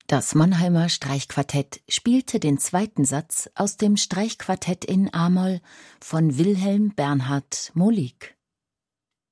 Das Mannheimer Streichquartett spielte den zweiten Satz aus dem Streichquartett in a-Moll von Wilhelm Bernhard Molig.